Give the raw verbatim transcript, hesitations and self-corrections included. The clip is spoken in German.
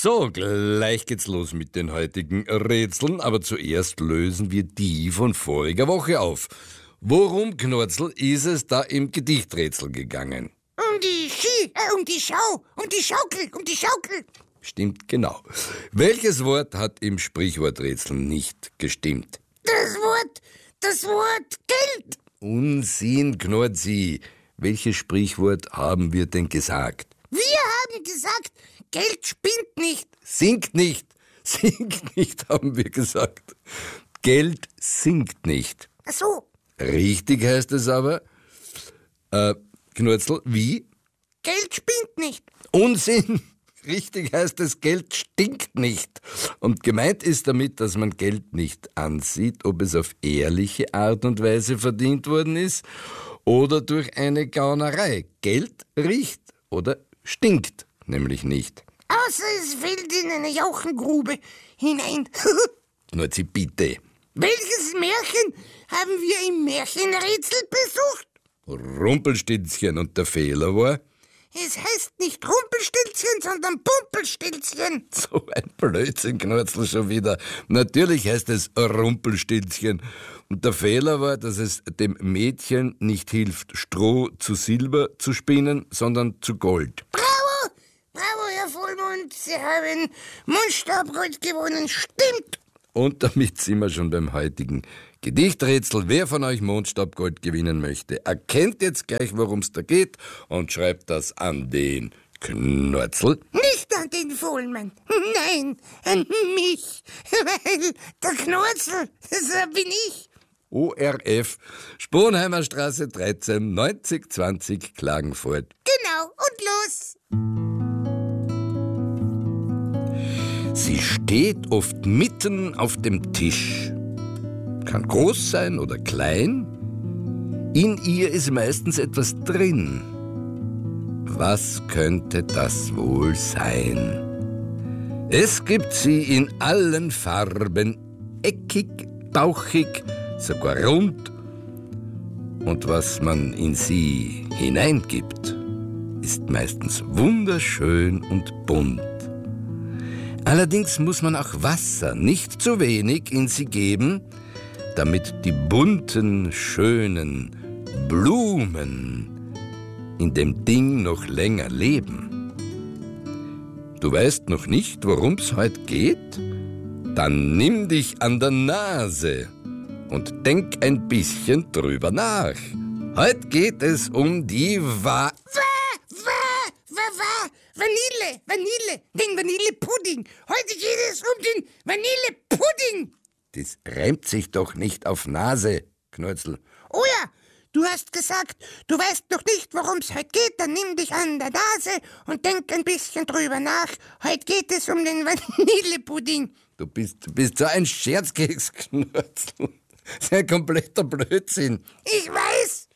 So, gleich geht's los mit den heutigen Rätseln, aber zuerst lösen wir die von voriger Woche auf. Worum, Knurzel, ist es da im Gedichträtsel gegangen? Um die Ski, äh, um die Schau, um die Schaukel, um die Schaukel. Stimmt genau. Welches Wort hat im Sprichworträtsel nicht gestimmt? Das Wort, das Wort Geld. Unsinn, Knorzi. Welches Sprichwort haben wir denn gesagt? Wir haben gesagt, Geld spinnt nicht. Sinkt nicht. Sinkt nicht, haben wir gesagt. Geld sinkt nicht. Ach so. Richtig heißt es aber, äh, Knurzel, wie? Geld spinnt nicht. Unsinn. Richtig heißt es, Geld stinkt nicht. Und gemeint ist damit, dass man Geld nicht ansieht, ob es auf ehrliche Art und Weise verdient worden ist oder durch eine Gaunerei. Geld riecht oder stinkt nämlich nicht. Außer es fällt in eine Jauchengrube hinein. Knurzi, bitte. Welches Märchen haben wir im Märchenrätsel besucht? Rumpelstilzchen, und der Fehler war? Es heißt nicht Rumpelstilzchen, sondern Pumpelstilzchen. So ein Blödsinn, Knurzel, schon wieder. Natürlich heißt es Rumpelstilzchen. Und der Fehler war, dass es dem Mädchen nicht hilft, Stroh zu Silber zu spinnen, sondern zu Gold. Bravo! Bravo, Herr Vollmond. Sie haben Mundstabgold gewonnen. Stimmt! Und damit sind wir schon beim heutigen Gedichträtsel. Wer von euch Mondstabgold gewinnen möchte, erkennt jetzt gleich, worum es da geht und schreibt das an den Knurzel. Nicht an den Vollmann. Nein, an mich. Weil der Knurzel, das bin ich. O R F, Sponheimer Straße dreizehn, neunzig zwanzig, Klagenfurt. Genau, und los. Sie steht oft mitten auf dem Tisch. Kann groß sein oder klein. In ihr ist meistens etwas drin. Was könnte das wohl sein? Es gibt sie in allen Farben, eckig, bauchig, sogar rund. Und was man in sie hineingibt, ist meistens wunderschön und bunt. Allerdings muss man auch Wasser, nicht zu wenig, in sie geben, damit die bunten, schönen Blumen in dem Ding noch länger leben. Du weißt noch nicht, worum es heute geht? Dann nimm dich an der Nase und denk ein bisschen drüber nach. Heute geht es um die Wa... Wa, wa, wa, wa. Vanille, Vanille, den Vanillepudding. Heute geht es um den Vanillepudding. Das reimt sich doch nicht auf Nase, Knurzel. Oh ja, du hast gesagt, du weißt noch nicht, worum es heute geht, dann nimm dich an der Nase und denk ein bisschen drüber nach. Heute geht es um den Vanillepudding. Du bist, du bist so ein Scherzkeks, Knurzel. Das ist ein kompletter Blödsinn. Ich weiß.